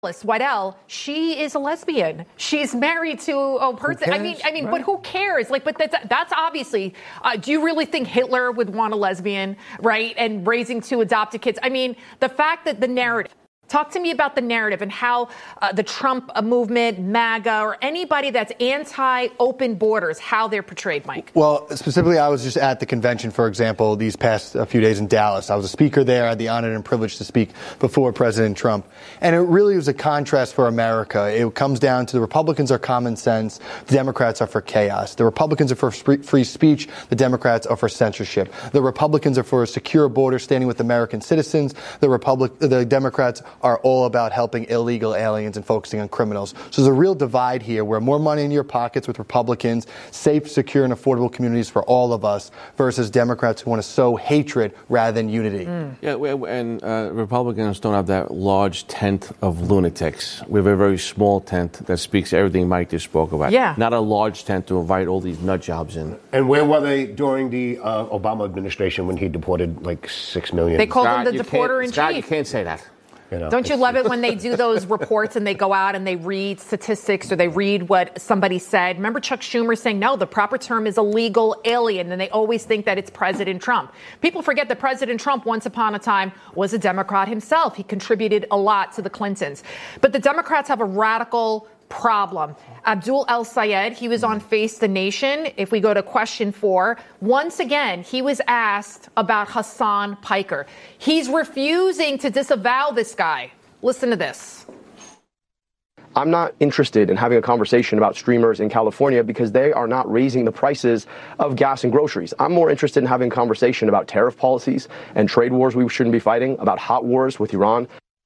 Waddell, she is a lesbian. She's married to a person. I mean, right. But who cares? But that's obviously. Do you really think Hitler would want a lesbian, right? And raising two adopted kids. I mean, the fact that the narrative. Talk to me about the narrative and how the Trump movement, MAGA, or anybody that's anti-open borders, how they're portrayed, Mike. Well, specifically, I was just at the convention, for example, these past few days in Dallas. I was a speaker there. I had the honor and privilege to speak before President Trump. And it really was a contrast for America. It comes down to the Republicans are common sense. The Democrats are for chaos. The Republicans are for free speech. The Democrats are for censorship. The Republicans are for a secure border standing with American citizens. The Democrats are all about helping illegal aliens and focusing on criminals. So there's a real divide here where more money in your pockets with Republicans, safe, secure, and affordable communities for all of us versus Democrats who want to sow hatred rather than unity. Yeah, and Republicans don't have that large tent of lunatics. We have a very small tent that speaks everything Mike just spoke about. Yeah. Not a large tent to invite all these nut jobs in. And where were they during the Obama administration when he deported like 6 million? They called him the deporter-in-chief. Scott, you can't say that. Don't you love it when they do those reports and they go out and they read statistics or they read what somebody said? Remember Chuck Schumer saying, no, the proper term is illegal alien, and they always think that it's President Trump. People forget that President Trump, once upon a time, was a Democrat himself. He contributed a lot to the Clintons. But the Democrats have a radical problem. Abdul El-Sayed, he was on Face the Nation. If we go to question 4, once again, he was asked about Hassan Piker. He's refusing to disavow this guy. Listen to this. I'm not interested in having a conversation about streamers in California because they are not raising the prices of gas and groceries. I'm more interested in having a conversation about tariff policies and trade wars we shouldn't be fighting, about hot wars with Iran.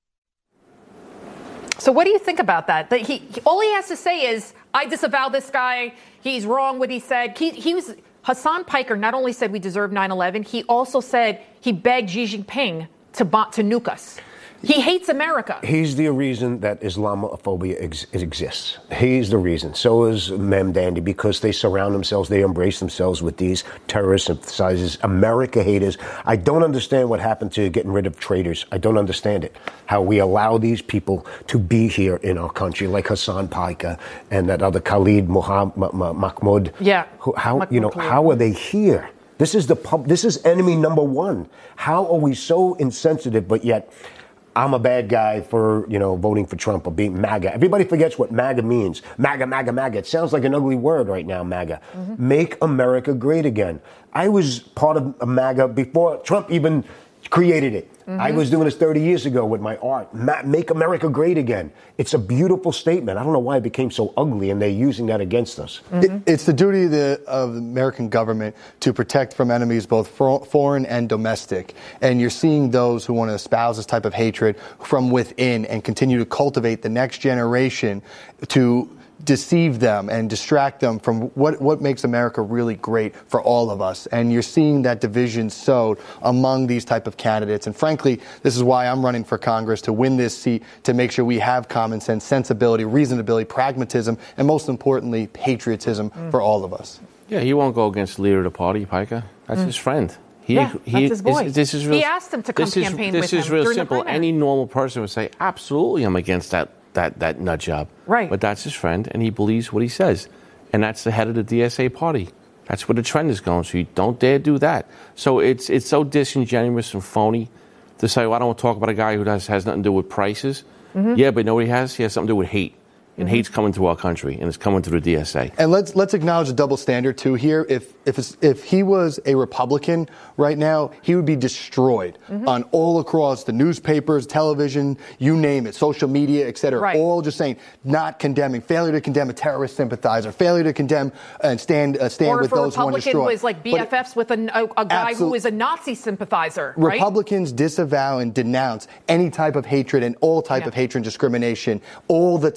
So what do you think about that? That all he has to say is, I disavow this guy. He's wrong what he said. Hassan Piker not only said we deserve 9/11, he also said he begged Xi Jinping to nuke us. He hates America. He's the reason that Islamophobia exists. He's the reason. So is Mem Dandy, because they surround themselves, they embrace themselves with these terrorist sympathizers, America haters. I don't understand what happened to getting rid of traitors. I don't understand it. How we allow these people to be here in our country, like Hassan Piker and that other Khalid Mahmoud. Yeah. How are they here? This is enemy number one. How are we so insensitive, but yet I'm a bad guy for, voting for Trump or being MAGA. Everybody forgets what MAGA means. MAGA, MAGA, MAGA. It sounds like an ugly word right now, MAGA. Mm-hmm. Make America great again. I was part of MAGA before Trump even created it. Mm-hmm. I was doing this 30 years ago with my art. Make America great again. It's a beautiful statement. I don't know why it became so ugly, and they're using that against us. Mm-hmm. It's the duty of the American government to protect from enemies, both foreign and domestic. And you're seeing those who want to espouse this type of hatred from within and continue to cultivate the next generation to deceive them and distract them from what makes America really great for all of us. And you're seeing that division sowed among these type of candidates. And frankly, this is why I'm running for Congress, to win this seat, to make sure we have common sense, sensibility, reasonability, pragmatism, and most importantly, patriotism for all of us. Yeah, he won't go against the leader of the party, Piker. That's his friend. That's his boy. He asked him to come campaign with him. This is real simple. Any normal person would say, absolutely, I'm against that nut job. Right. But that's his friend, and he believes what he says. And that's the head of the DSA party. That's where the trend is going, so you don't dare do that. So it's so disingenuous and phony to say, well, I don't want to talk about a guy who has nothing to do with prices. Mm-hmm. Yeah, but you know what he has? He has something to do with hate. And hate's coming to our country, and it's coming to the DSA. And let's acknowledge the double standard too here. If he was a Republican right now, he would be destroyed on all across the newspapers, television, you name it, social media, et cetera. Right. All just saying, not condemning, failure to condemn a terrorist sympathizer, failure to condemn and stand with those who want to destroy. Or if a Republican was like BFFs with a guy who was a Nazi sympathizer, right? Republicans disavow and denounce any type of hatred and all type of hatred and discrimination all the time.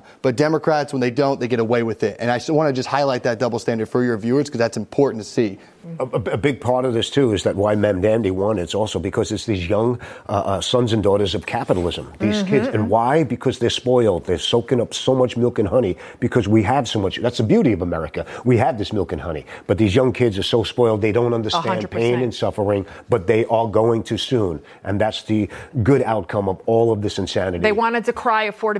But Democrats, when they don't, they get away with it. And I want to just highlight that double standard for your viewers because that's important to see. A big part of this, too, is that why Mem Dandy won. It's also because it's these young sons and daughters of capitalism, these kids. And why? Because they're spoiled. They're soaking up so much milk and honey because we have so much. That's the beauty of America. We have this milk and honey. But these young kids are so spoiled, they don't understand 100%. pain and suffering, but they are going to soon. And that's the good outcome of all of this insanity. They want to decry affordability.